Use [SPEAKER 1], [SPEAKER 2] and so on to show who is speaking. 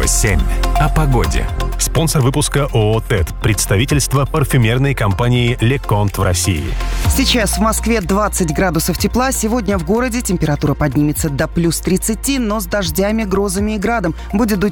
[SPEAKER 1] 7. О погоде. Спонсор выпуска ООО «ТЭД», представительство парфюмерной компании «Леконт» в России.
[SPEAKER 2] Сейчас в Москве 20 градусов тепла. Сегодня в городе температура поднимется до плюс 30, но с дождями, грозами и градом. Будет дуть